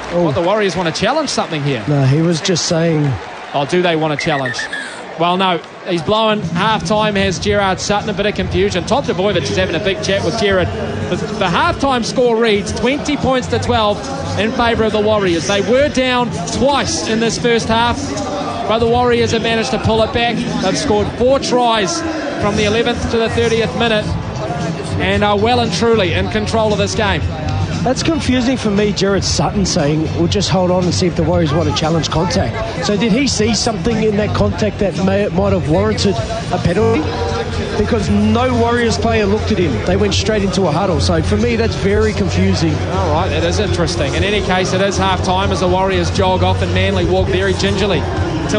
What, the Warriors want to challenge something here? No, he was just saying... Oh, do they want to challenge? Well, no. He's blowing half-time, has Gerard Sutton. A bit of confusion. Tom Trbojevic is having a big chat with Gerard. The half-time score reads 20 points to 12 in favour of the Warriors. They were down twice in this first half, but the Warriors have managed to pull it back. They've scored 4 tries from the 11th to the 30th minute and are well and truly in control of this game. That's confusing for me, Gerard Sutton saying, we'll just hold on and see if the Warriors want to challenge contact. So did he see something in that contact that might have warranted a penalty? Because no Warriors player looked at him. They went straight into a huddle. So for me, that's very confusing. All right, that is interesting. In any case, it is half-time as the Warriors jog off and Manly walk very gingerly